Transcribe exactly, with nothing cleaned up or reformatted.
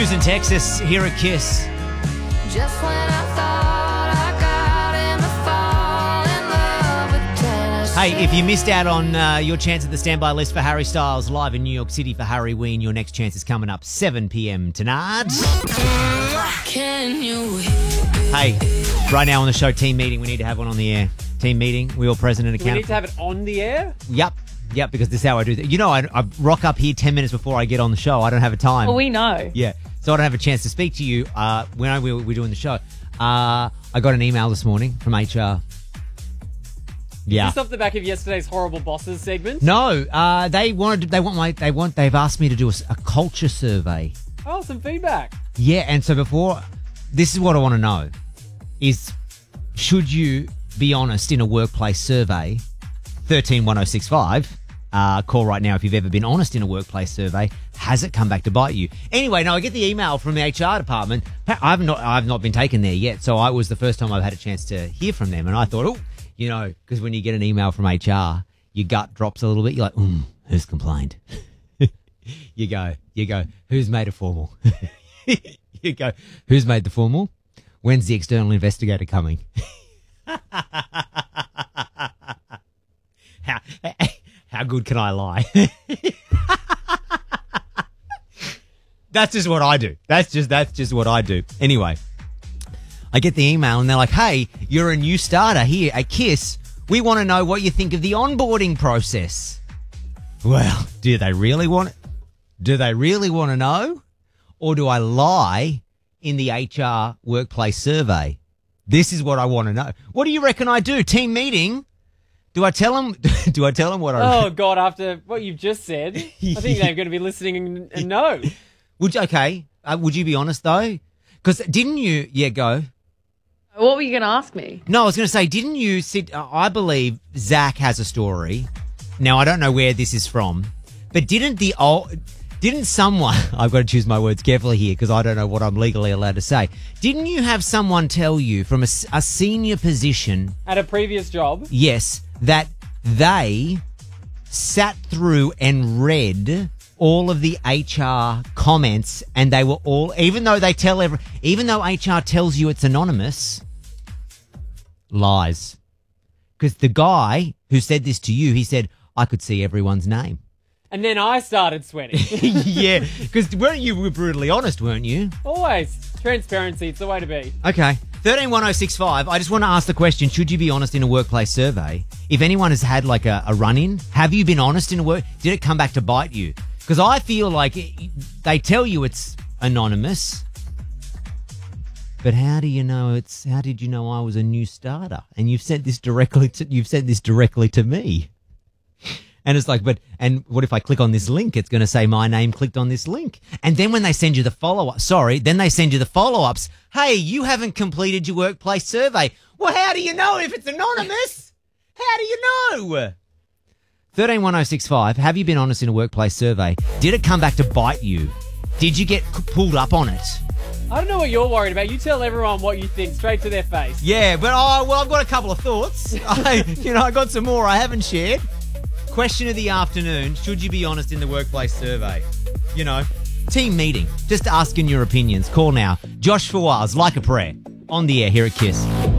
Houston, Texas, here at Kiss. Just when I thought I got him to fall in love with Tennessee. Hey, if you missed out on uh, your chance at the standby list for Harry Styles live in New York City for Harry Ween, your next chance is coming up seven p.m. tonight. Can you Hey, right now on the show, team meeting. We need to have one on the air. Team meeting. We all present and Do we accountable. need to have it on the air? Yep. Yep, because this is how I do that. You know, I, I rock up here ten minutes before I get on the show. I don't have a time. Well, we know. Yeah. So I don't have a chance to speak to you uh, when I, we we're doing the show. Uh, I got an email this morning from H R. Yeah. Just off the back of yesterday's horrible bosses segment? No, uh, they wanted. They want my. They want. They've asked me to do a, a culture survey. Oh, some feedback. Yeah, and so before, this is what I want to know: is should you be honest in a workplace survey? Thirteen one zero six five. Uh, call right now if you've ever been honest in a workplace survey. Has it come back to bite you? Anyway, no, I get the email from the H R department. I've not. I've not been taken there yet, so I was the first time I've had a chance to hear from them, and I thought, oh, you know, because when you get an email from H R, your gut drops a little bit. You're like, mm, who's complained? you go, you go. Who's made a formal? you go. Who's made the formal? When's the external investigator coming? How, how good can I lie? That's just what I do. That's just that's just what I do. Anyway, I get the email and they're like, "Hey, you're a new starter here at Kiss. We want to know what you think of the onboarding process." Well, do they really want it? Do they really want to know? Or do I lie in the H R workplace survey? This is what I want to know. What do you reckon I do? Team meeting? Do I tell them? Do I tell them what I? Oh God! After what you've just said, I think they're going to be listening and, and know. Would you, okay? Uh, would you be honest though? Because didn't you? Yeah, go. What were you going to ask me? No, I was going to say, didn't you sit? Uh, I believe Zach has a story. Now I don't know where this is from, but didn't the old? Didn't someone? I've got to choose my words carefully here because I don't know what I'm legally allowed to say. Didn't you have someone tell you from a, a senior position? At a previous job. Yes. That they sat through and read all of the H R comments and they were all, even though they tell every, even though H R tells you it's anonymous, lies. Because the guy who said this to you, he said, I could see everyone's name. And then I started sweating. Yeah, because weren't you were brutally honest, weren't you? Always. Transparency, it's the way to be. Okay. thirteen one zero six five, I just want to ask the question, should you be honest in a workplace survey? If anyone has had like a, a run-in, have you been honest in a work? Did it come back to bite you? Because I feel like it, they tell you it's anonymous, but how do you know it's, how did you know I was a new starter? And you've sent this directly to, you've sent this directly to me. And it's like, but, and what if I click on this link? It's going to say my name clicked on this link. And then when they send you the follow-up, sorry, then they send you the follow-ups. Hey, you haven't completed your workplace survey. Well, how do you know if it's anonymous? How do you know? thirteen one zero six five, have you been honest in a workplace survey? Did it come back to bite you? Did you get pulled up on it? I don't know what you're worried about. You tell everyone what you think straight to their face. Yeah, but, oh, well, I've got a couple of thoughts. I, you know, I got some more I haven't shared. Question of the afternoon, should you be honest in the workplace survey? You know, team meeting, just asking your opinions. Call now. Josh Fawaz, Like a Prayer, on the air here at Kiss.